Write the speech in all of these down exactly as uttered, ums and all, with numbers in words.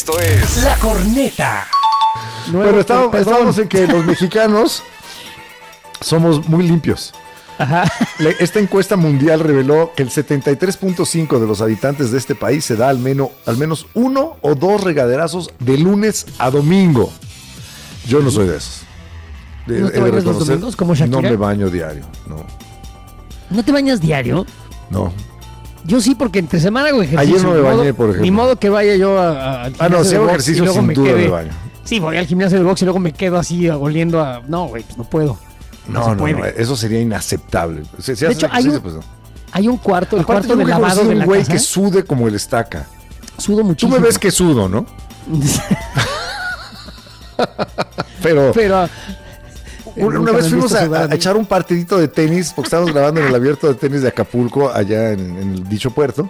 Esto es La Corneta. Nuevo, bueno, estamos, estamos en que los mexicanos somos muy limpios. Ajá. Esta encuesta mundial reveló que el setenta y tres punto cinco de los habitantes de este país se da al menos, al menos uno o dos regaderazos de lunes a domingo. Yo no soy de esos. De, ¿No te de bañas los domingos como Shakira? No me baño diario, no. ¿No te bañas diario? No. Yo sí, porque entre semana hago ejercicio. Ayer no me bañé, modo, por ejemplo. Ni modo que vaya yo a, a, al Ah, no, si hago ejercicio sin me duda quede, me baño. Sí, voy al gimnasio del box y luego me quedo así oliendo a... No, güey, pues no puedo. No, no, no, no, eso sería inaceptable. Si, si de hecho, hay un, pues no. hay un cuarto, el Aparte, cuarto de lavado de la un güey casa. Que sude como el estaca. Sudo muchísimo. Tú me ves que sudo, ¿no? Pero... Pero... Una, una vez fuimos a, a, a echar un partidito de tenis, porque estábamos grabando en el abierto de tenis de Acapulco, allá en, en el dicho puerto,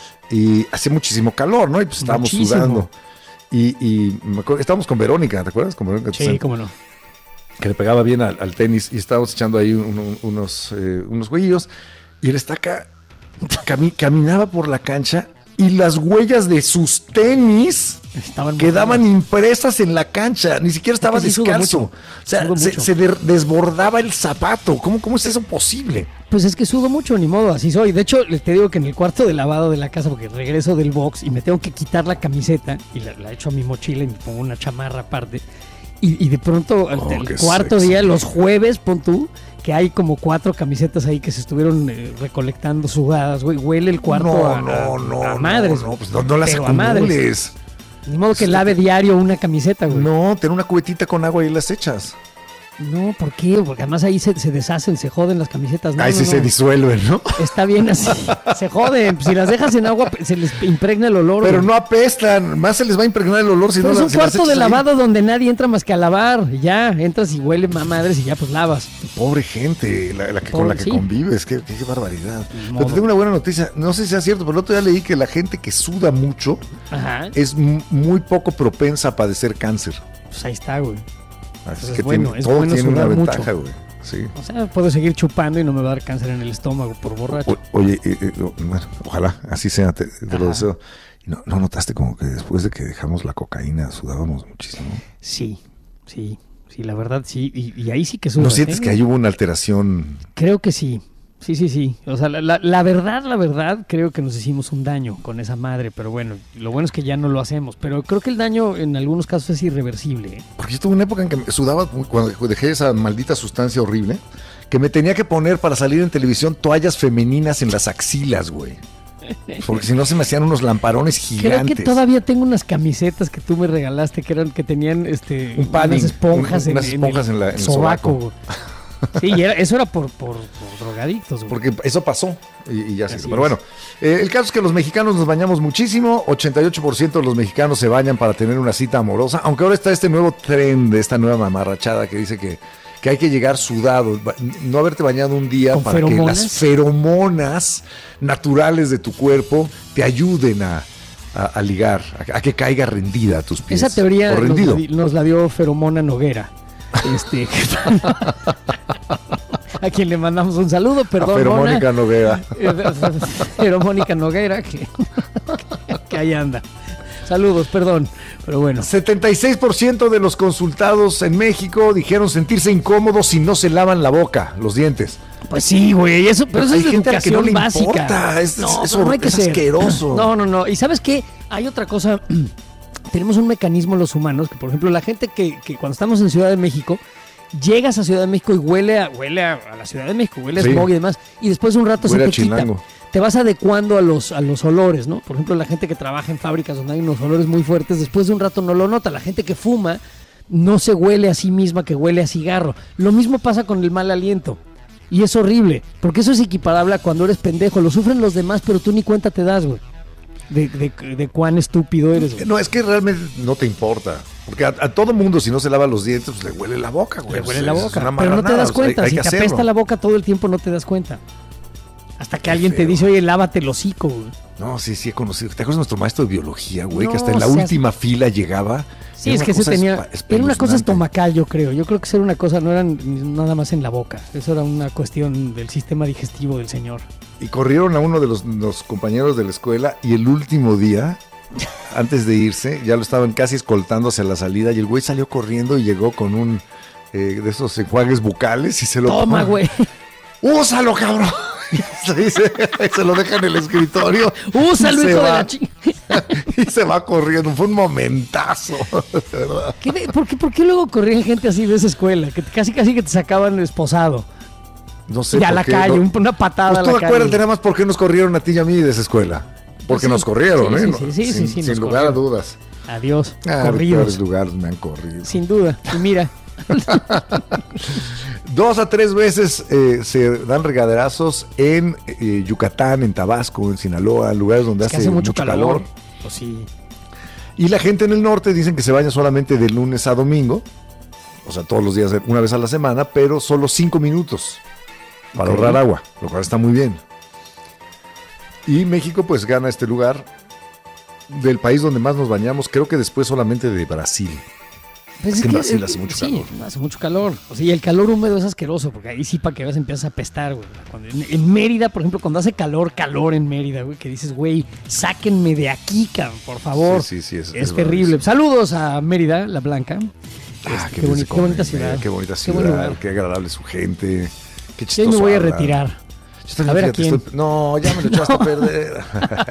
y hacía muchísimo calor, ¿no? Y pues estábamos muchísimo. sudando. Y, y me acuerdo, estábamos con Verónica, ¿te acuerdas? Con Verónica, sí, cómo no. Que le pegaba bien al, al tenis, y estábamos echando ahí un, un, unos, eh, unos jueguillos, y el estaca cami, caminaba por la cancha, y las huellas de sus tenis estaban quedaban muy impresas en la cancha, ni siquiera estaba es que sí descalzo. O sea, se, se de, desbordaba el zapato. ¿Cómo, ¿Cómo es eso posible? Pues es que sudo mucho, ni modo, así soy. De hecho, te digo que en el cuarto de lavado de la casa, porque regreso del box y me tengo que quitar la camiseta y la, la echo a mi mochila y me pongo una chamarra aparte. Y, y de pronto, oh, el cuarto sexy. día, los jueves, pon tú, que hay como cuatro camisetas ahí que se estuvieron eh, recolectando sudadas, güey. Huele el cuarto no, a, no, no, a madres. No, no, pues no, no las acumules. Ni modo que lave diario una camiseta, güey. No, ten una cubetita con agua y las echas. No, ¿por qué? Porque además ahí se, se deshacen, se joden las camisetas. No, Ahí no, sí no. se disuelven, ¿no? Está bien así, se joden. Si las dejas en agua, se les impregna el olor. Pero güey. no apestan, más se les va a impregnar el olor si Pero no es las un si cuarto las de ahí. lavado donde nadie entra más que a lavar. Ya, entras y huele a madres y ya pues lavas. Pobre gente, la, la que, Pobre, con la que sí. convives, qué, qué barbaridad. Pero te tengo una buena noticia, no sé si sea cierto, pero el otro día leí que la gente que suda mucho Ajá. es m- muy poco propensa a padecer cáncer. Pues ahí está, güey. Así Pues que es bueno, tiene, es todo bueno tiene una sudar ventaja, mucho. güey. Sí. O sea, puedo seguir chupando y no me va a dar cáncer en el estómago por borracho. O, oye, eh, eh, bueno, ojalá así sea, te, te lo deseo. ¿No, ¿No notaste como que después de que dejamos la cocaína sudábamos muchísimo? Sí, sí, sí, la verdad sí. Y, y ahí sí que sudas. ¿No sientes ¿eh? que ahí hubo una alteración? Creo que sí. Sí, sí, sí. O sea, la, la, la verdad, la verdad, creo que nos hicimos un daño con esa madre, pero bueno, lo bueno es que ya no lo hacemos. Pero creo que el daño en algunos casos es irreversible. ¿eh? Porque yo tuve una época en que me sudaba cuando dejé esa maldita sustancia horrible, que me tenía que poner para salir en televisión toallas femeninas en las axilas, güey. Porque si no se me hacían unos lamparones gigantes. Creo que todavía tengo unas camisetas que tú me regalaste que eran que tenían este un padding, unas esponjas, un, en, unas esponjas en, en, la, en el sobaco. sobaco. Sí, y era, eso era por, por, por drogadictos. Güey. Porque eso pasó y, y ya se. Pero es. bueno, eh, el caso es que los mexicanos nos bañamos muchísimo. ochenta y ocho por ciento de los mexicanos se bañan para tener una cita amorosa. Aunque ahora está este nuevo tren de esta nueva mamarrachada que dice que, que hay que llegar sudado, no haberte bañado un día para feromonas? que las feromonas naturales de tu cuerpo te ayuden a, a, a ligar, a, a que caiga rendida a tus pies. Esa teoría o nos rendido. la, nos la dio Feromona Noguera. Este, a quien le mandamos un saludo, perdón. A Feromónica Noguera. Feromónica Noguera, que, que ahí anda. Saludos, perdón, pero bueno. setenta y seis por ciento de los consultados en México dijeron sentirse incómodos si no se lavan la boca, los dientes. Pues sí, güey, eso, pero, pero eso hay es de gente educación que no le básica. Importa. Es, no, es, no hay que es ser. asqueroso. No, no, no. Y ¿sabes qué? Hay otra cosa. Tenemos un mecanismo los humanos, que por ejemplo la gente que, que cuando estamos en Ciudad de México, llegas a Ciudad de México y huele a, huele a, a la Ciudad de México, huele a sí. smog y demás, y después de un rato huele se te quita. Te vas adecuando a los, a los olores, ¿no? Por ejemplo, la gente que trabaja en fábricas donde hay unos olores muy fuertes, después de un rato no lo nota. La gente que fuma no se huele a sí misma que huele a cigarro. Lo mismo pasa con el mal aliento. Y es horrible, porque eso es equiparable a cuando eres pendejo. Lo sufren los demás, pero tú ni cuenta te das, güey. De, de, de cuán estúpido eres, güey. No, es que realmente no te importa. Porque a, a todo mundo, si no se lava los dientes, pues le huele la boca, güey. Le huele pues, la boca, pero no te das cuenta. O sea, hay, hay si te apesta la boca todo el tiempo, no te das cuenta. Hasta que Qué alguien feo. te dice, oye, lávate el hocico, güey. No, sí, sí he conocido. ¿Te acuerdas de nuestro maestro de biología, güey? No, que hasta en la o sea, última fila llegaba. Sí, es que se tenía... Era una cosa estomacal, yo creo. Yo creo que eso era una cosa, no era nada más en la boca. Eso era una cuestión del sistema digestivo del señor. Y corrieron a uno de los, los compañeros de la escuela y el último día antes de irse, ya lo estaban casi escoltando hacia la salida y el güey salió corriendo y llegó con un eh, de esos enjuagues bucales y se lo... Toma, güey. ¡Úsalo, cabrón! Se, dice, se lo deja en el escritorio. ¡Úsalo, hijo de la chingada! Y se va corriendo. Fue un momentazo, ¿verdad? ¿Qué, por, qué, ¿Por qué luego corrían gente así de esa escuela? Que casi casi que te sacaban esposado. No sé. Y a la qué, calle, no, una patada pues a la calle. tú acuérdate nada más por qué nos corrieron a ti y a mí de esa escuela. Porque Sí, nos corrieron, sí, ¿eh? sí, sí, sí, sin sí, sin nos lugar corrieron. a dudas. Adiós, Ah, de corridos. peores lugares me han corrido. Sin duda. Y mira, Dos a tres veces eh, se dan regaderazos en eh, Yucatán, en Tabasco, en Sinaloa, lugares donde es que hace, hace mucho, mucho calor. calor. Pues sí. Y la gente en el norte dicen que se baña solamente de lunes a domingo, o sea, todos los días, una vez a la semana, pero solo cinco minutos para Ok. ahorrar agua, lo cual está muy bien. Y México pues gana este lugar del país donde más nos bañamos, creo que después solamente de Brasil. Pues Es que en Brasil hace mucho sí, calor. hace mucho calor. O sea, y el calor húmedo es asqueroso, porque ahí sí para que veas empiezas a apestar, güey. Cuando, en, en Mérida, por ejemplo, cuando hace calor, calor en Mérida, güey, que dices, güey, sáquenme de aquí, cabrón, por favor. Sí, sí, sí, es, Es, es terrible. bravísimo. Saludos a Mérida, la Blanca. Ah, Este, qué, boni- rico, qué bonita eh, ciudad. Qué bonita Qué buen ciudad, lugar. qué agradable su gente. Qué Sí, chistoso. me voy a hablan. retirar. Yo también, A ver, ¿a fíjate, quién? estoy- No, ya me lo echaste a perder.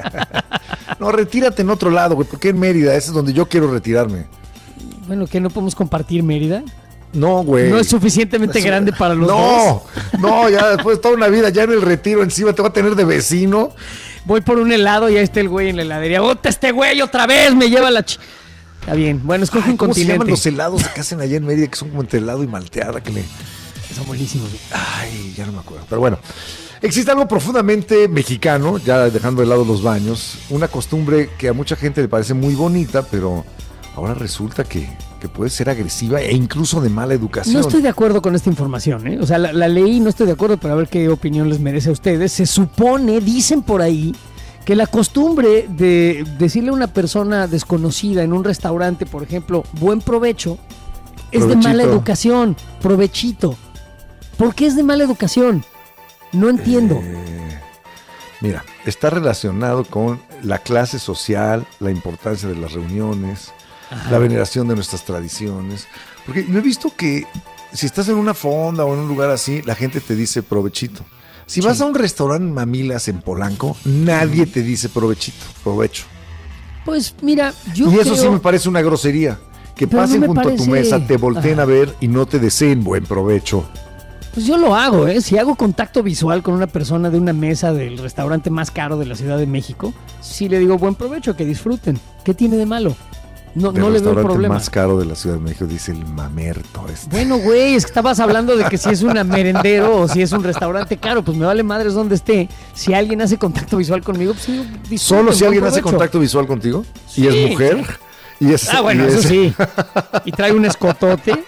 No, retírate en otro lado, güey. ¿Por qué en Mérida? Ese es donde yo quiero retirarme. Bueno, ¿qué no podemos compartir Mérida? No, güey. No es suficientemente Eso- grande para los dos. No, no, ya después de toda una vida, ya en el retiro encima te va a tener de vecino. Voy por un helado y ahí está el güey en la heladería. ¡Bota este güey otra vez! Me lleva la ch... Está bien. Bueno, escoge Ay, un ¿cómo se llaman continente. los helados que hacen allá en Mérida, que son como entre helado y malteada? Que le... Son buenísimos. güey. Ay, ya no me acuerdo. Pero bueno, existe algo profundamente mexicano, ya dejando de lado los baños, una costumbre que a mucha gente le parece muy bonita, pero ahora resulta que, que puede ser agresiva e incluso de mala educación. No estoy de acuerdo con esta información, ¿eh? O sea, la, la leí, no estoy de acuerdo, pero a ver qué opinión les merece a ustedes. Se supone, dicen por ahí, que la costumbre de decirle a una persona desconocida en un restaurante, por ejemplo, buen provecho, es de Provechito. mala educación. Provechito. ¿Por qué es de mala educación? No entiendo. Eh, mira, está relacionado con la clase social, la importancia de las reuniones, Ajá. la veneración de nuestras tradiciones. Porque yo he visto que si estás en una fonda o en un lugar así, la gente te dice provechito. Si vas Sí. a un restaurante Mamilas en Polanco, nadie te dice provechito, provecho. Pues mira, yo y eso creo... sí me parece una grosería. Que Pero no pasen me junto a tu parece- mesa, te volteen Ajá. a ver y no te deseen buen provecho. Pues yo lo hago, ¿eh? Si hago contacto visual con una persona de una mesa del restaurante más caro de la Ciudad de México, sí le digo buen provecho, que disfruten. ¿Qué tiene de malo? No, Del no le veo restaurante problema. más caro de la Ciudad de México, dice el mamerto este. Bueno, güey, es que estabas hablando de que si es una merendero o si es un restaurante caro, pues me vale madres donde esté. Si alguien hace contacto visual conmigo, pues digo, disfruten, Solo si buen alguien hace provecho. contacto visual contigo Sí. y es mujer y es, Ah, bueno, y eso es- sí. Y trae un escotote.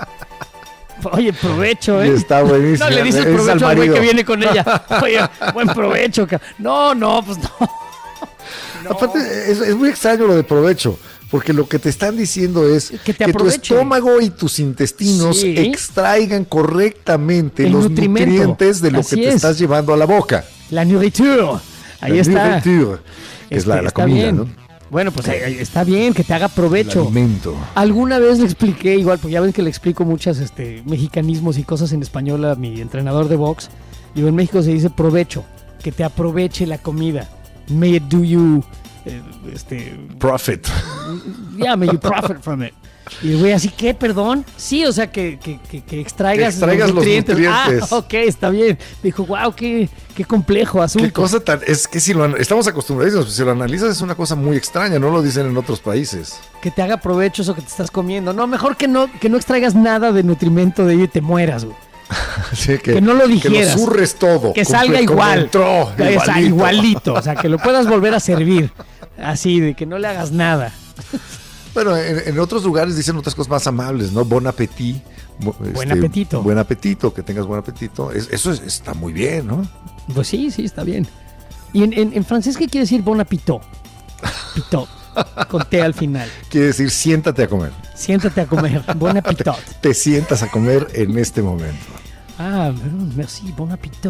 Oye, provecho, y ¿eh? está buenísimo. No le dices Es provecho al al güey marido. que viene con ella. Oye, buen provecho. ca- No, no, pues no. No. Aparte, es, es muy extraño lo de provecho, porque lo que te están diciendo es Que te tu aproveche. estómago y tus intestinos Sí. extraigan correctamente El los nutrimento. nutrientes de lo Así que te es. estás llevando a la boca. La nourriture. Ahí La está. nourriture, que es Este, la, la está comida, bien. ¿no? Bueno, pues ahí- ahí está bien que te haga El provecho. alimento. Alguna vez le expliqué, igual, pues ya ven que le explico muchas este, mexicanismos y cosas en español a mi entrenador de box. Digo, en México se dice provecho, que te aproveche la comida. May it do you, eh, este, Profit. yeah, may you profit from it. Y el güey, así que, perdón, sí, o sea, que, que, que, que extraigas, Que extraigas los nutrientes. Ah, ok, está bien. Dijo, wow, qué, qué complejo asunto. Qué cosa tan. Es que si lo an- estamos acostumbrados, si lo analizas, es una cosa muy extraña, no lo dicen en otros países. Que te haga provecho eso que te estás comiendo. No, mejor que no, que no extraigas nada de nutrimento de ello y te mueras, güey. Así Que no lo Que digieras. lo zurres todo. Que comple- salga como igual. entró, Que sea igualito. igualito. O sea, que lo puedas volver a servir. Así, de que no le hagas nada. Bueno, en, en otros lugares dicen otras cosas más amables, ¿no? Bon appetit. Bu- Buen apetito. Buen apetito, que tengas buen apetito. Es- eso es- está muy bien, ¿no? Pues sí, sí, está bien. ¿Y en, en, en francés qué quiere decir bon appetit? Pitot. Con T al final. Quiere decir, siéntate a comer. Siéntate a comer. Bon appetit. Te sientas a comer en este momento. Ah, merci, bon appetit.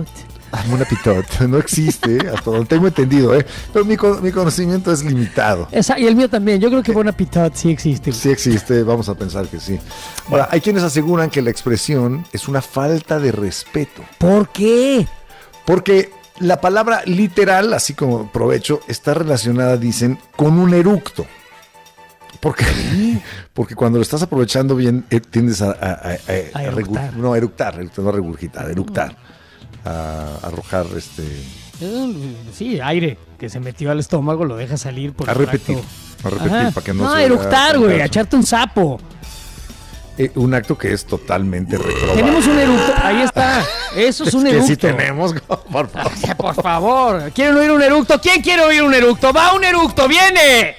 Bon Appetit no existe, hasta donde tengo entendido, ¿eh? Pero mi, mi conocimiento es limitado. Esa, y el mío también. Yo creo que Bon Appetit sí existe. Sí existe, vamos a pensar que sí. Ahora, hay quienes aseguran que la expresión es una falta de respeto. ¿Por qué? Porque la palabra literal, así como provecho, está relacionada, dicen, con un eructo. Porque, porque cuando lo estás aprovechando bien, eh, tiendes a, a, a, a, a eructar. No, a eructar, no a regurgitar, eructar. A, a arrojar este. Sí, aire que se metió al estómago, lo deja salir por A el repetir. tracto. A repetir Ajá. para que no, no se a eructar, güey, a echarte un sapo. Eh, un acto que es totalmente reprobable. Tenemos un eructo, ahí está. Eso es, es un que eructo. Sí tenemos, por favor. Por favor. ¿Quieren oír un eructo? ¿Quién quiere oír un eructo? ¡Va un eructo! ¡Viene!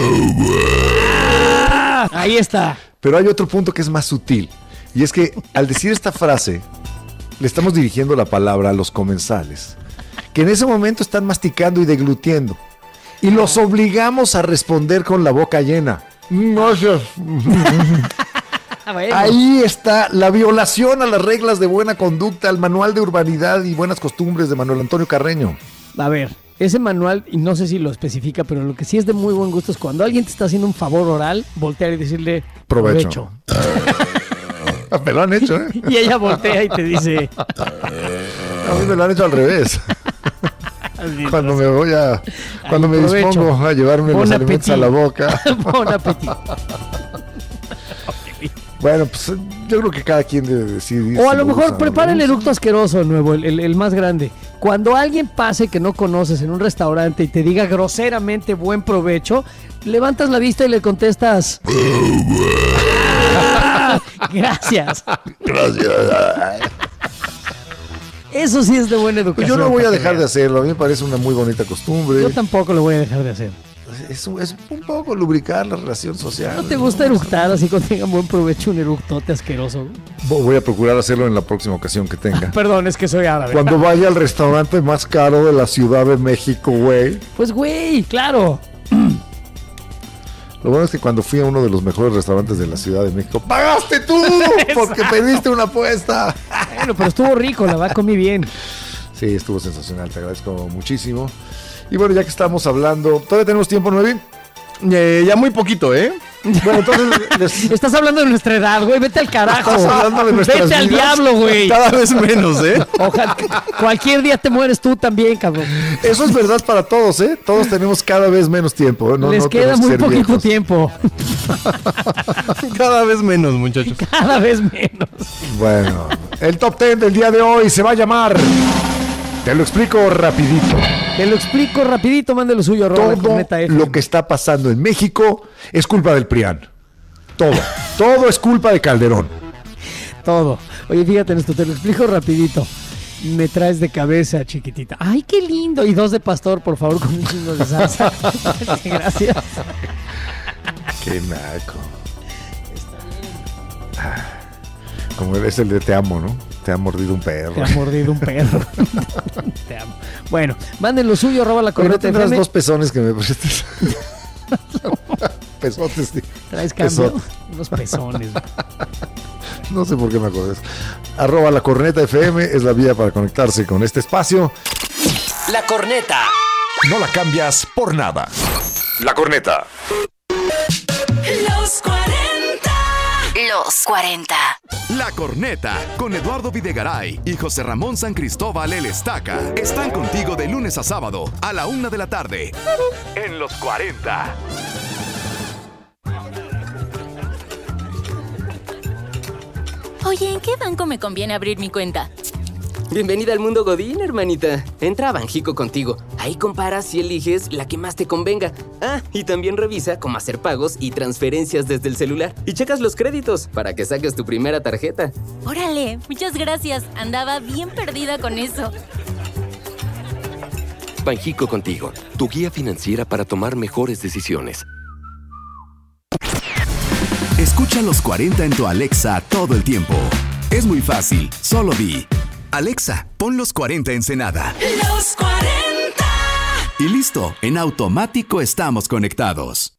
Ah, ahí está. Pero hay otro punto que es más sutil. Y es que al decir esta frase, le estamos dirigiendo la palabra a los comensales, que en ese momento están masticando y deglutiendo. Y los obligamos a responder con la boca llena. No sé. Bueno. Ahí está la violación a las reglas de buena conducta, al manual de urbanidad y buenas costumbres de Manuel Antonio Carreño. A ver, ese manual, y no sé si lo especifica, pero lo que sí es de muy buen gusto es cuando alguien te está haciendo un favor oral, voltear y decirle provecho. provecho. Me lo han hecho, ¿eh? Y ella voltea y te dice... A mí me lo han hecho al revés. Cuando me voy a... Cuando Ay, me provecho. dispongo a llevarme bon los alimentos a la boca. Bon appetit. Bueno, pues yo creo que cada quien debe decidir. O a si lo mejor prepara el eructo asqueroso nuevo, el, el, el más grande. Cuando alguien pase que no conoces en un restaurante y te diga groseramente buen provecho, levantas la vista y le contestas... Gracias. Gracias. Eso sí es de buena educación. Pues yo no voy a dejar de hacerlo, a mí me parece una muy bonita costumbre. Yo tampoco lo voy a dejar de hacer. Es, es un poco lubricar la relación social. ¿No te gusta ¿no? eructar así cuando tengan buen provecho un eructote asqueroso? Voy a procurar hacerlo en la próxima ocasión que tenga. Perdón, es que soy árabe. Cuando vaya al restaurante más caro de la Ciudad de México, güey. Pues güey, claro. Lo bueno es que cuando fui a uno de los mejores restaurantes de la Ciudad de México, ¡pagaste tú! Porque pediste una apuesta. Bueno, pero estuvo rico, la verdad comí bien. Sí, estuvo sensacional, te agradezco muchísimo. Y bueno, ya que estamos hablando, ¿todavía tenemos tiempo, Nuevi? Eh, ya muy poquito, ¿eh? Bueno, entonces... Les... Estás hablando de nuestra edad, güey, vete al carajo. Estás hablando de nuestras Vete al vidas. diablo, güey. Cada vez menos, ¿eh? Ojalá, cualquier día te mueres tú también, cabrón. Eso es verdad para todos, ¿eh? Todos tenemos cada vez menos tiempo. No, Les no queda muy poquito viejos. tiempo. Cada vez menos, muchachos. Cada vez menos. Bueno, el top ten del día de hoy se va a llamar... Te lo explico rapidito. Te lo explico rapidito, mande lo suyo. Todo lo que está pasando en México es culpa del PRIAN. Todo. Todo es culpa de Calderón. Todo. Oye, fíjate en esto, te lo explico rapidito. Me traes de cabeza, chiquitita. ¡Ay, qué lindo! Y dos de pastor, por favor, con un chingo de salsa. Gracias. Qué naco. Está bien. Como es el de te amo, ¿no? Te ha mordido un perro. Te ha mordido un perro. Te amo. Bueno, manden lo suyo, roba la corneta. ¿No tendrás dos pezones que me prestes? Pesotes, sí. ¿Traes cambio? Pesot. Unos pezones. No sé por qué me acordé. Arroba la corneta F M es la vía para conectarse con este espacio. La corneta. No la cambias por nada. La corneta. Los cuarenta. Los cuarenta. La Corneta, con Eduardo Videgaray y José Ramón San Cristóbal el Estaca, están contigo de lunes a sábado a la una de la tarde en Los cuarenta. Oye, ¿en qué banco me conviene abrir mi cuenta? Bienvenida al mundo Godín, hermanita. Entra a Banjico contigo. Ahí comparas y eliges la que más te convenga. Ah, y también revisa cómo hacer pagos y transferencias desde el celular. Y checas los créditos para que saques tu primera tarjeta. Órale, muchas gracias. Andaba bien perdida con eso. Banjico contigo, tu guía financiera para tomar mejores decisiones. Escucha Los cuarenta en tu Alexa todo el tiempo. Es muy fácil, solo di: Alexa, pon Los cuarenta Ensenada. Los cuarenta. Y listo, en automático estamos conectados.